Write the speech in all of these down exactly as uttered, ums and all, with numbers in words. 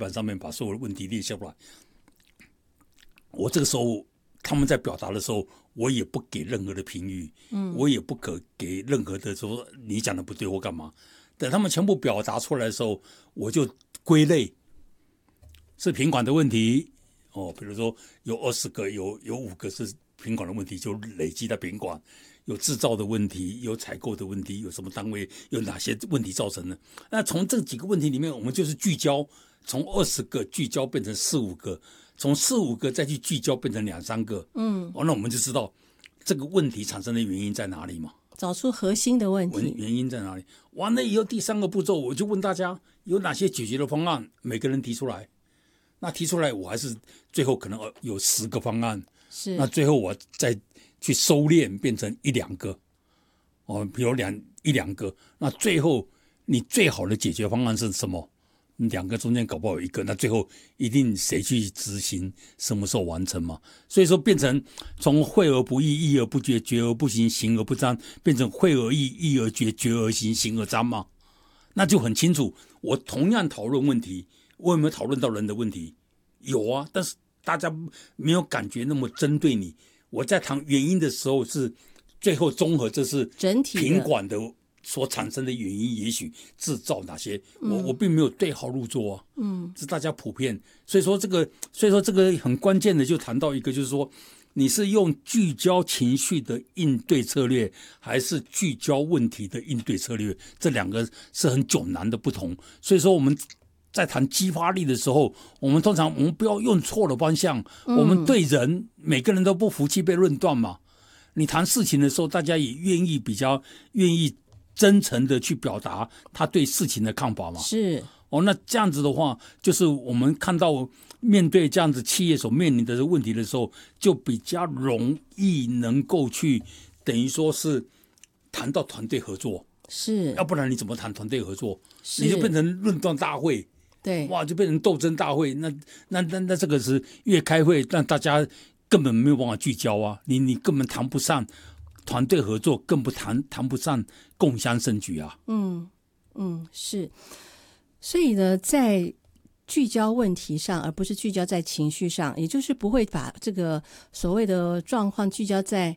板上面把所有的问题列下来。我这个时候他们在表达的时候，我也不给任何的评语，嗯，我也不可给任何的说你讲的不对或干嘛。等他们全部表达出来的时候，我就归类，是品管的问题哦，比如说有二十个，有有五个是品管的问题，就累积在品管。有制造的问题，有采购的问题，有什么单位有哪些问题造成的？那从这几个问题里面，我们就是聚焦，从二十个聚焦变成四五个，从四五个再去聚焦变成两三个，嗯，哦，那我们就知道这个问题产生的原因在哪里嘛， 找出核心的问题， 原因在哪里？完了以后，第三个步骤我就问大家有哪些解决的方案，每个人提出来。那提出来，我还是最后可能有十个方案， 是那最后我再去收敛变成一两个，哦，比如两一两个，那最后你最好的解决方案是什么？两个中间搞不好有一个，那最后一定谁去执行，什么时候完成嘛？所以说变成从会而不议，议而不决，决而不行，行而不彰，变成会而议，议而决，决而行，行而彰嘛？那就很清楚。我同样讨论问题，我有没有讨论到人的问题？有啊，但是大家没有感觉那么针对你。我在谈原因的时候是最后综合，这是整体品管的所产生的原因，也许制造哪些，嗯、我我并没有对号入座啊，嗯，是大家普遍，所以说这个，所以说这个很关键的就谈到一个，就是说你是用聚焦情绪的应对策略，还是聚焦问题的应对策略，这两个是很迥然的不同，所以说我们。在谈激发力的时候，我们通常我们不要用错了方向。嗯、我们对人每个人都不服气被论断嘛。你谈事情的时候，大家也愿意比较愿意真诚的去表达他对事情的看法嘛。 是哦，那这样子的话，就是我们看到面对这样子企业所面临的问题的时候，就比较容易能够去等于说是谈到团队合作。 是， 要不然你怎么谈团队合作？你就变成论断大会。 对， 哇，就变成斗争大会，那那那那这个是越开会，让大家根本没有办法聚焦啊！你你根本谈不上团队合作，更不谈谈不上共襄盛举啊！ 嗯嗯，是，所以呢，在聚焦问题上，而不是聚焦在情绪上，也就是不会把这个所谓的状况聚焦在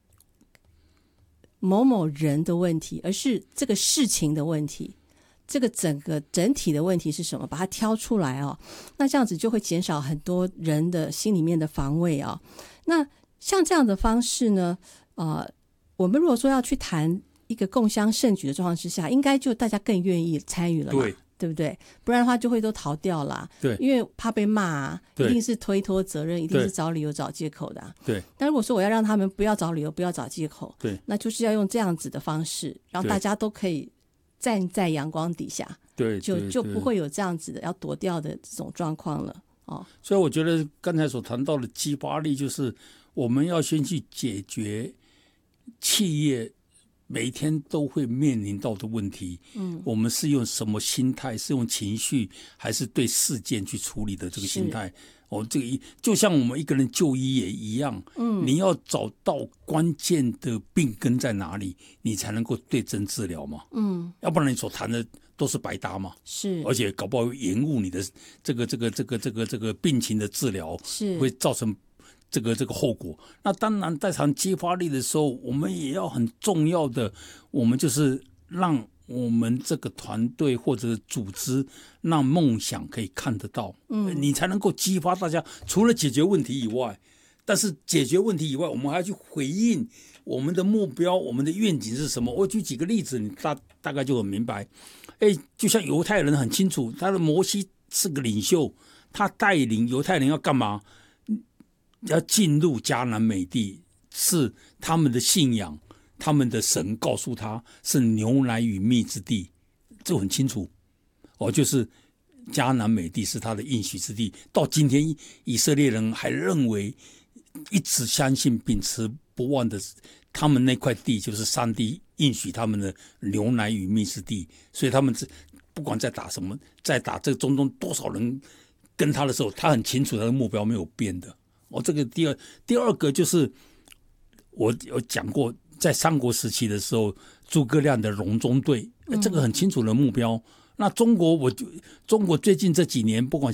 某某人的问题，而是这个事情的问题。这个整个整体的问题是什么？把它挑出来哦，那这样子就会减少很多人的心里面的防卫哦。那像这样的方式呢，呃，我们如果说要去谈一个共襄盛举的状况之下，应该就大家更愿意参与了嘛，对，对不对？不然的话就会都逃掉了， 对， 因为怕被骂啊，一定是推脱责任，一定是找理由找借口的、啊， 对。 但如果说我要让他们不要找理由，不要找借口， 对， 那就是要用这样子的方式，让大家都可以站在阳光底下， 对， 就就不会有这样子的要躲掉的这种状况了哦。 所以我觉得刚才所谈到的激发力，就是我们要先去解决企业每天都会面临到的问题。嗯，我们是用什么心态？是用情绪，还是对事件去处理的这个心态？哦，这个就像我们一个人就医也一样，嗯，你要找到关键的病根在哪里，你才能够对症治疗嘛，嗯，要不然你所谈的都是白搭嘛， 是， 而且搞不好延误你的这个这个这个这个这个病情的治疗， 是会造成这个这个后果。那当然，在谈激发力的时候，我们也要很重要的，我们就是让我们这个团队或者组织让梦想可以看得到，嗯，你才能够激发大家。除了解决问题以外，但是解决问题以外，我们还要去回应我们的目标，我们的愿景是什么？我举几个例子，你大大概就很明白。哎，就像犹太人很清楚，他的摩西是个领袖，他带领犹太人要干嘛？要进入迦南美地，是他们的信仰。他们的神告诉他是牛奶与蜜之地，这很清楚哦，就是迦南美地是他的应许之地。到今天以色列人还认为，一直相信秉持不忘的，他们那块地就是上帝应许他们的牛奶与蜜之地。所以他们不管在打什么，在打这个中东多少人跟他的时候，他很清楚他的目标没有变的。哦，这个第二第二个就是我有讲过，在三国时期的时候，诸葛亮的隆中对，这个很清楚的目标。嗯、那中国，我就中国最近这几年，不管